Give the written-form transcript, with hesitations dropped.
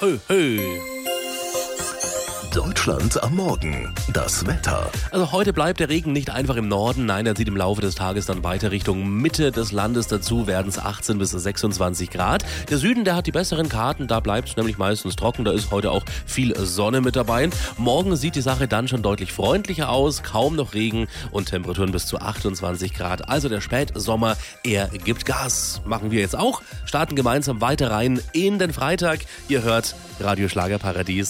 Hö, hö. Deutschland am Morgen. Das Wetter. Also heute bleibt der Regen nicht einfach im Norden. Nein, er zieht im Laufe des Tages dann weiter Richtung Mitte des Landes. Dazu werden es 18 bis 26 Grad. Der Süden, der hat die besseren Karten. Da bleibt es nämlich meistens trocken. Da ist heute auch viel Sonne mit dabei. Morgen sieht die Sache dann schon deutlich freundlicher aus. Kaum noch Regen und Temperaturen bis zu 28 Grad. Also der Spätsommer, er gibt Gas. Machen wir jetzt auch. Starten gemeinsam weiter rein in den Freitag. Ihr hört Radio Schlagerparadies.